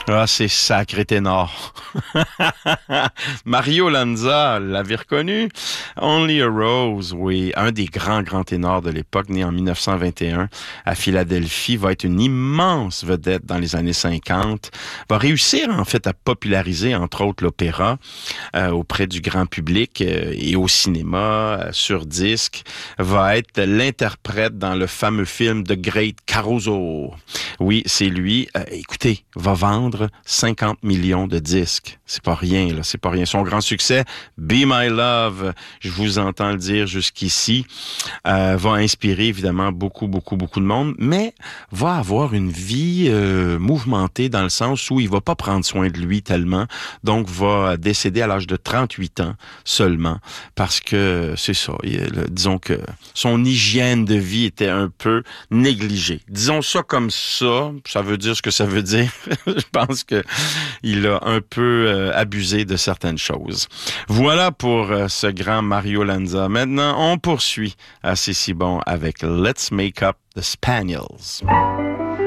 Ah, c'est sacré ténor. Mario Lanza, l'avez reconnu? Only a Rose, oui, un des grands ténors de l'époque, né en 1921 à Philadelphie, va être une immense vedette dans les années 50, va réussir en fait à populariser entre autres l'opéra auprès du grand public et au cinéma, sur disque, va être l'interprète dans le fameux film The Great Caruso. Oui, c'est lui. Écoutez, va vendre 50 millions de disques. C'est pas rien, là. C'est pas rien. Son grand succès, Be My Love, je vous entends le dire jusqu'ici, va inspirer évidemment beaucoup de monde, mais va avoir une vie mouvementée dans le sens où il va pas prendre soin de lui tellement, donc va décéder à l'âge de 38 ans seulement, parce que c'est ça, disons que son hygiène de vie était un peu négligée. Disons ça comme ça veut dire ce que ça veut dire. Je pense que il a un peu abusé de certaines choses. Voilà pour ce grand Mario Lanza. Maintenant, on poursuit à C'est si bon avec Let's Make Up the Spaniels.